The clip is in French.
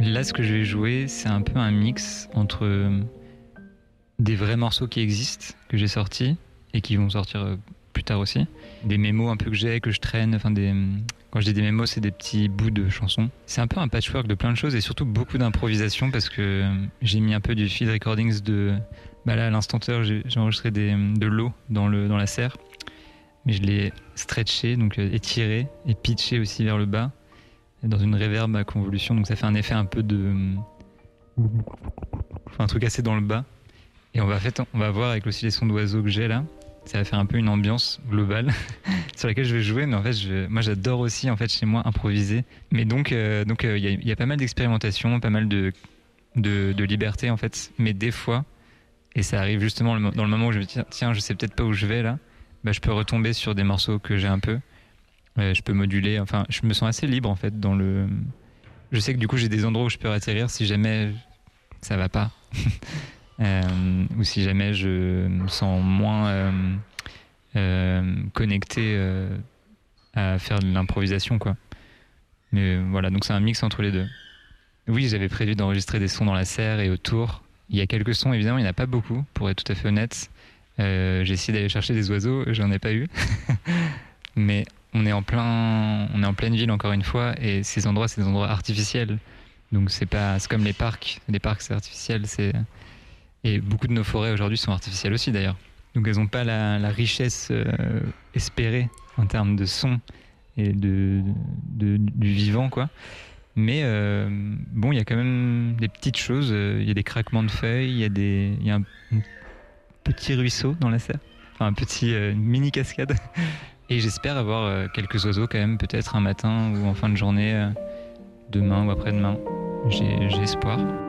Là, ce que je vais jouer, c'est un peu un mix entre des vrais morceaux qui existent, que j'ai sortis, et qui vont sortir plus tard aussi. Des mémos un peu que j'ai, que je traîne, quand je dis des mémos, c'est des petits bouts de chansons. C'est un peu un patchwork de plein de choses, et surtout beaucoup d'improvisation, parce que j'ai mis un peu du field recordings de... Bah là, à l'instant T, j'ai enregistré de l'eau dans la serre, mais je l'ai stretché, donc étiré, et pitché aussi vers le bas, dans une reverb à convolution, donc ça fait un effet un peu de... Enfin, un truc assez dans le bas. Et on va voir avec aussi les sons d'oiseaux que j'ai là, ça va faire un peu une ambiance globale sur laquelle je vais jouer. Mais en fait, moi j'adore aussi en fait chez moi improviser. Mais donc il y a pas mal d'expérimentation, pas mal de liberté en fait. Mais des fois, et ça arrive justement dans le moment où je me dis tiens, je sais peut-être pas où je vais là, bah je peux retomber sur des morceaux que j'ai un peu. Je peux moduler. Enfin, je me sens assez libre en fait dans le. Je sais que du coup j'ai des endroits où je peux atterrir si jamais ça va pas. Ou si jamais je me sens moins connecté à faire de l'improvisation quoi. Mais voilà, donc c'est un mix entre les deux. Oui, j'avais prévu d'enregistrer des sons dans la serre et autour. Il y a quelques sons, évidemment, il n'y en a pas beaucoup, pour être tout à fait honnête. J'ai essayé d'aller chercher des oiseaux, j'en ai pas eu. Mais on est en pleine ville encore une fois, et ces endroits, c'est des endroits artificiels. Donc c'est comme les parcs. Les parcs, c'est artificiel, et beaucoup de nos forêts aujourd'hui sont artificielles aussi d'ailleurs. Donc elles n'ont pas la richesse espérée en termes de son et du vivant, quoi. Mais bon, il y a quand même des petites choses. Il y a des craquements de feuilles, il y a un petit ruisseau dans la serre, enfin un petit une mini cascade. Et j'espère avoir quelques oiseaux quand même, peut-être un matin ou en fin de journée, demain ou après-demain. J'ai espoir.